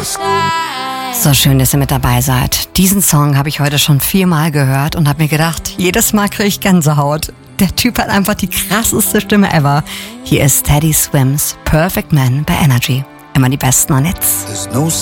So schön, dass ihr mit dabei seid. Diesen Song habe ich heute schon 4-mal gehört und habe mir gedacht, jedes Mal kriege ich Gänsehaut. Der Typ hat einfach die krasseste Stimme ever. Hier ist Teddy Swims Perfect Man bei Energy. Immer die Besten an jetzt.